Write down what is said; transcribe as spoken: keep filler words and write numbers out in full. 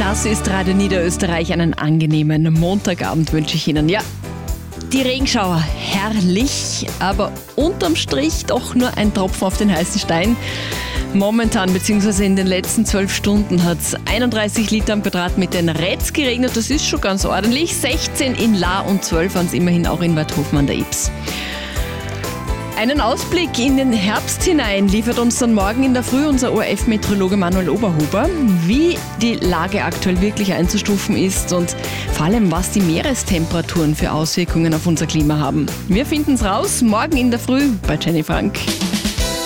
Das ist Radio Niederösterreich. Einen angenehmen Montagabend wünsche ich Ihnen. Ja, die Regenschauer, herrlich, aber unterm Strich doch nur ein Tropfen auf den heißen Stein. Momentan bzw. in den letzten zwölf Stunden hat es einunddreißig Liter am Quadratmeter in Retz geregnet. Das ist schon ganz ordentlich. sechzehn in Lahr und zwölf waren es immerhin auch in Wadhofen an der Ybbs. Einen Ausblick in den Herbst hinein liefert uns dann morgen in der Früh unser O R F-Meteorologe Manuel Oberhuber, wie die Lage aktuell wirklich einzustufen ist und vor allem, was die Meerestemperaturen für Auswirkungen auf unser Klima haben. Wir finden es raus morgen in der Früh bei Jenny Frank.